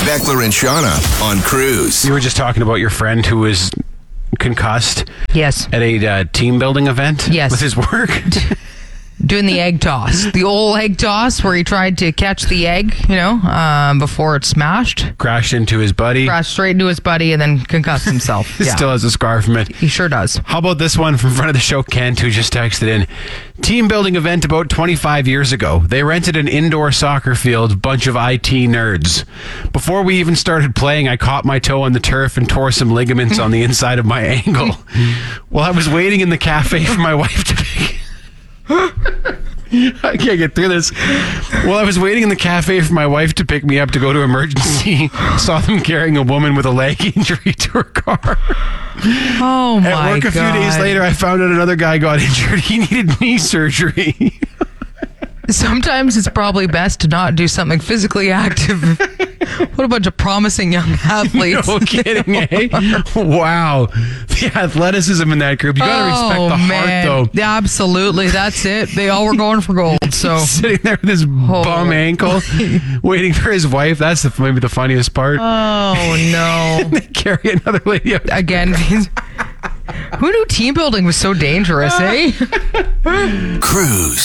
Beckler and Shauna on Cruise. You were just talking about your friend who was concussed Yes. at a team building event Yes. with his work. Doing the egg toss. The old egg toss where he tried to catch the egg, before it smashed. Crashed into his buddy. Crashed straight into his buddy and then concussed himself. He still has a scar from it. He sure does. How about this one from front of the show, Kent, who just texted in. Team building event about 25 years ago. They rented an indoor soccer field, bunch of IT nerds. Before we even started playing, I caught my toe on the turf and tore some ligaments on the inside of my ankle. While I was waiting in the cafe for my wife to pick... I can't get through this. While I was waiting in the cafe for my wife to pick me up to go to emergency, saw them carrying a woman with a leg injury to her car. Oh, my God. At work a few days later, I found out another guy got injured. He needed knee surgery. Sometimes it's probably best to not do something physically active. What a bunch of promising young athletes. No kidding, eh? Wow. The athleticism in that group. You got to respect the heart, though. Yeah, absolutely. That's it. They all were going for gold. So Sitting there with his bum ankle, waiting for his wife. That's maybe the funniest part. Oh, no. They carry another lady up. Again, who knew team building was so dangerous, eh? Cruise.